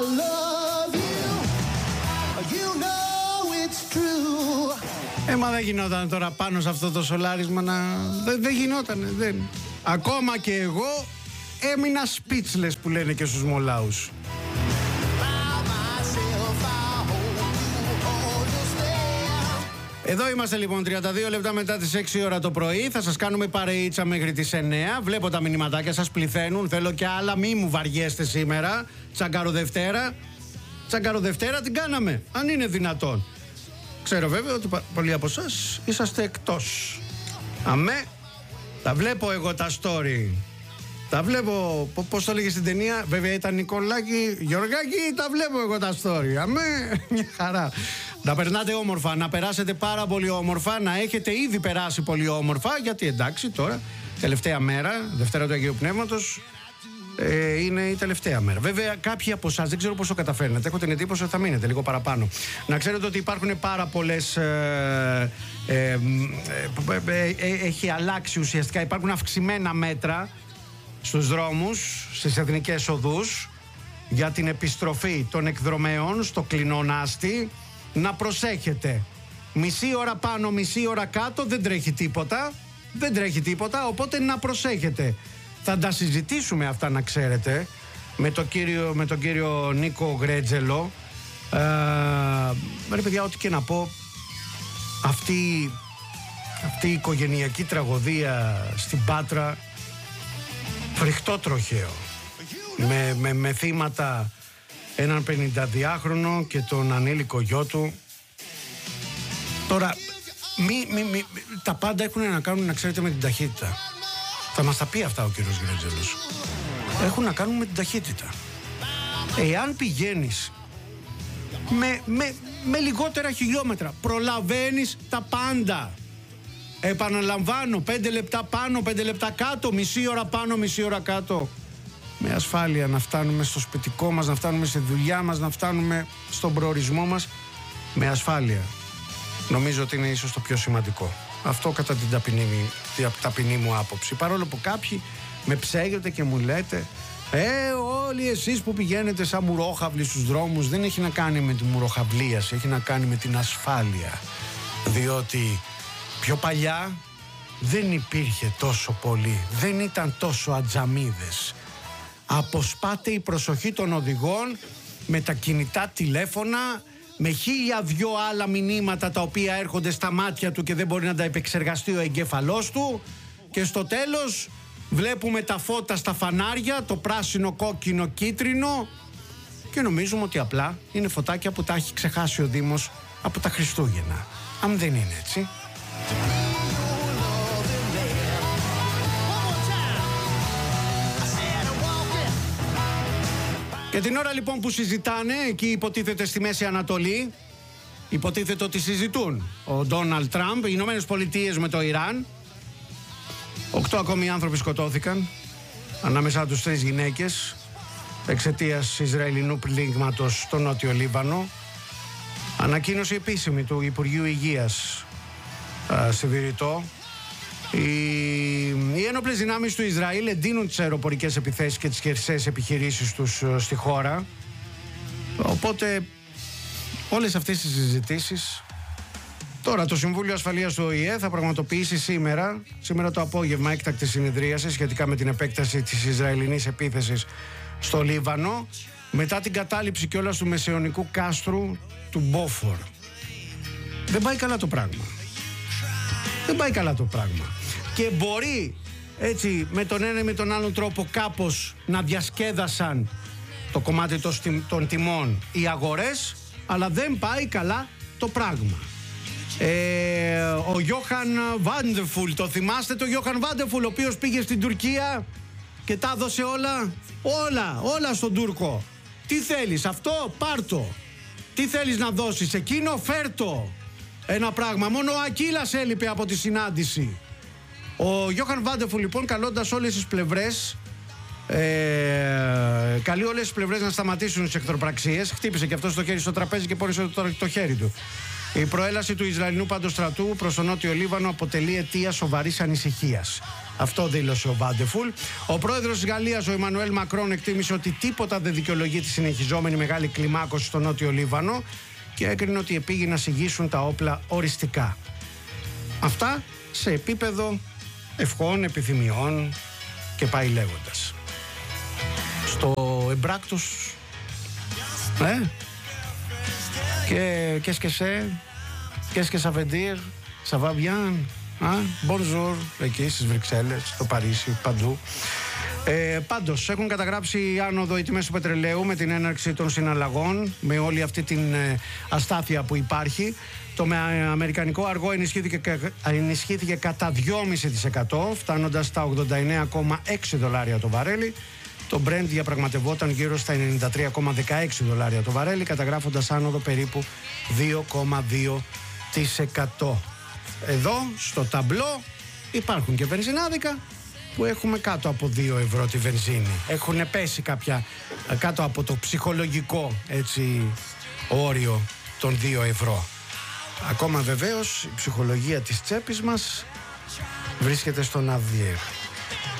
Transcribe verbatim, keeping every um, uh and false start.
love you. You know it's true. Ε, μα δεν γινόταν τώρα πάνω σε αυτό το σολάρισμα να... Δεν, δεν γινότανε, δεν. Ακόμα και εγώ έμεινα speechless που λένε και στους μολάους. Εδώ είμαστε λοιπόν, τριάντα δύο λεπτά μετά τις έξι ώρα το πρωί. Θα σας κάνουμε παρεΐτσα μέχρι τις εννέα. Βλέπω τα μηνυματάκια σας πληθαίνουν. Θέλω και άλλα, μη μου βαριέστε σήμερα. Τσαγκαροδευτέρα. Τσαγκαροδευτέρα την κάναμε, αν είναι δυνατόν. Ξέρω βέβαια ότι πολλοί από εσάς είσαστε εκτός. Αμέ, τα βλέπω εγώ τα story. Τα βλέπω, πώς το λέγε στην ταινία. Βέβαια ήταν Νικολάκη, Γιωργάκη, τα βλέπω εγώ τα story. Αμέ, μια χαρά. Να περνάτε όμορφα, να περάσετε πάρα πολύ όμορφα, να έχετε ήδη περάσει πολύ όμορφα, γιατί εντάξει τώρα, τελευταία μέρα, Δευτέρα του Αγίου Πνεύματος, ε, είναι η τελευταία μέρα. Βέβαια κάποιοι από εσάς δεν ξέρω πώς το καταφέρνετε, έχω την εντύπωση ότι θα μείνετε λίγο παραπάνω. Να ξέρετε ότι υπάρχουν πάρα πολλές, ε, ε, ε, ε, ε, έχει αλλάξει ουσιαστικά, υπάρχουν αυξημένα μέτρα στους δρόμους, στις εθνικές οδούς, για την επιστροφή των εκδρομέων στο Κλεινόν Άστη. Να προσέχετε. Μισή ώρα πάνω, μισή ώρα κάτω, δεν τρέχει τίποτα. Δεν τρέχει τίποτα, οπότε να προσέχετε. Θα τα συζητήσουμε αυτά, να ξέρετε, με, το κύριο, με τον κύριο Νίκο Γκρέτζελο. Ε, ρε παιδιά, ό,τι και να πω, αυτή, αυτή η οικογενειακή τραγωδία στην Πάτρα, φρικτό τροχαίο. Με, με, με θύματα έναν πενηνταδυάχρονο και τον ανήλικο γιο του. Τώρα, μη, μη, μη, τα πάντα έχουν να κάνουν, να ξέρετε, με την ταχύτητα. Θα μας τα πει αυτά ο κύριος Γκρέτζελος. Έχουν να κάνουν με την ταχύτητα. Εάν πηγαίνεις με, με, με λιγότερα χιλιόμετρα, προλαβαίνεις τα πάντα. Επαναλαμβάνω, πέντε λεπτά πάνω, πέντε λεπτά κάτω, μισή ώρα πάνω, μισή ώρα κάτω. Με ασφάλεια να φτάνουμε στο σπιτικό μας, να φτάνουμε στη δουλειά μας, να φτάνουμε στον προορισμό μας με ασφάλεια. Νομίζω ότι είναι ίσως το πιο σημαντικό. Αυτό κατά την ταπεινή, την ταπεινή μου άποψη. Παρόλο που κάποιοι με ψέγετε και μου λέτε «Ε, όλοι εσείς που πηγαίνετε σαν μουρόχαυλοι στους δρόμους», δεν έχει να κάνει με τη μουροχαυλίαση, έχει να κάνει με την ασφάλεια. Διότι πιο παλιά δεν υπήρχε τόσο πολύ, δεν ήταν τόσο ατζαμίδες. Αποσπάται η προσοχή των οδηγών με τα κινητά τηλέφωνα, με χίλια δυο άλλα μηνύματα τα οποία έρχονται στα μάτια του και δεν μπορεί να τα επεξεργαστεί ο εγκέφαλός του, και στο τέλος βλέπουμε τα φώτα στα φανάρια, το πράσινο, κόκκινο, κίτρινο, και νομίζουμε ότι απλά είναι φωτάκια που τα έχει ξεχάσει ο Δήμος από τα Χριστούγεννα. Αν δεν είναι έτσι. Και την ώρα λοιπόν που συζητάνε, εκεί υποτίθεται στη Μέση Ανατολή, υποτίθεται ότι συζητούν ο Ντόναλντ Τραμπ, οι Ηνωμένες Πολιτείες με το Ιράν. Οκτώ ακόμη άνθρωποι σκοτώθηκαν, ανάμεσά τους τρεις γυναίκες, εξαιτίας Ισραηλινού πλήγματος στο Νότιο Λίβανο. Ανακοίνωση επίσημη του Υπουργείου Υγείας στη Βηρητό. Οι, οι ένοπλες δυνάμεις του Ισραήλ εντείνουν τις αεροπορικές επιθέσεις και τις χερσαίες επιχειρήσεις τους στη χώρα. Οπότε όλες αυτές τις συζητήσεις, τώρα το Συμβούλιο Ασφαλείας του Ο Η Ε θα πραγματοποιήσει σήμερα, σήμερα το απόγευμα, έκτακτη συνεδρίαση σχετικά με την επέκταση της Ισραηλινής επίθεσης στο Λίβανο, μετά την κατάληψη κιόλας του μεσαιωνικού κάστρου του Μπόφορ. Δεν πάει καλά το πράγμα. Δεν πάει καλά το πράγμα. Και μπορεί έτσι με τον ένα ή με τον άλλον τρόπο κάπως να διασκέδασαν το κομμάτι των τιμών οι αγορές, αλλά δεν πάει καλά το πράγμα. Ε, ο Γιώχαν Βάντεφουλ, το θυμάστε το Γιώχαν Βάντεφουλ, ο οποίος πήγε στην Τουρκία και τα έδωσε όλα, όλα, όλα στον Τούρκο. Τι θέλεις, αυτό πάρτο. Τι θέλεις να δώσεις, εκείνο φέρτο. Ένα πράγμα, μόνο ο Ακύλας έλειπε από τη συνάντηση. Ο Γιώχαν Βάντεφουλ λοιπόν, καλώντας όλες τις πλευρές ε, Ε, καλεί όλες τις πλευρές να σταματήσουν τις εχθροπραξίες. Χτύπησε και αυτό στο χέρι στο τραπέζι και πόνισε το, το χέρι του. Η προέλαση του Ισραηλινού παντοστρατού προς τον Νότιο Λίβανο αποτελεί αιτία σοβαρής ανησυχίας. Αυτό δήλωσε ο Βάντεφουλ. Ο πρόεδρος της Γαλλίας, ο Εμμανουέλ Μακρόν, εκτίμησε ότι τίποτα δεν δικαιολογεί τη συνεχιζόμενη μεγάλη κλιμάκωση στο Νότιο Λίβανο και έκρινε ότι επήγει να συγγύσουν τα όπλα οριστικά. Αυτά σε επίπεδο ευχών, επιθυμιών και πάει λέγοντας. Στο εμπράκτος, ε, και qu'est-ce que c'est, qu'est-ce que ça veut dire, ça va bien, bonjour, εκεί στις Βρυξέλλες, στο Παρίσι, παντού. Ε, πάντως, έχουν καταγράψει άνοδο οι τιμές του πετρελαίου με την έναρξη των συναλλαγών, με όλη αυτή την ε, αστάθεια που υπάρχει. Το με, αμερικανικό αργό ενισχύθηκε, ενισχύθηκε κατά δυόμισι τοις εκατό, φτάνοντας στα ογδόντα εννέα κόμμα έξι δολάρια το βαρέλι. Το Brent διαπραγματευόταν γύρω στα ενενήντα τρία κόμμα δεκαέξι δολάρια το βαρέλι, καταγράφοντας άνοδο περίπου δύο κόμμα δύο τοις εκατό. Εδώ, στο ταμπλό, υπάρχουν και βενζινάδικα που έχουμε κάτω από δύο ευρώ τη βενζίνη. Έχουν πέσει κάποια κάτω από το ψυχολογικό, έτσι, όριο των δύο ευρώ. Ακόμα βεβαίως η ψυχολογία της τσέπης μας βρίσκεται στον αβιέρ.